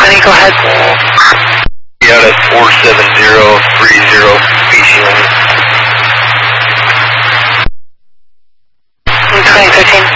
Honey, go ahead. Yeah, that's 47030 Beachy Lane. 2013.